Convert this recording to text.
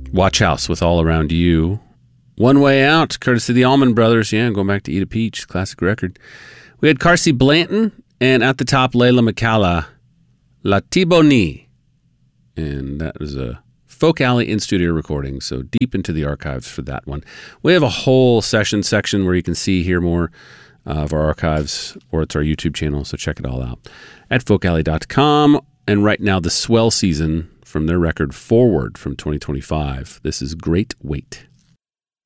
Watch House with All Around You. One Way Out, courtesy of the Allman Brothers. Yeah, going back to Eat a Peach, classic record. We had Carsey Blanton, and at the top, Layla McCalla, La Tibonite. And that was a Folk Alley in-studio recording, so deep into the archives for that one. We have a whole section where you can hear more of our archives, or it's our YouTube channel, so check it all out at folkalley.com. And right now, the Swell Season from their record Forward from 2025. This is Great Weight.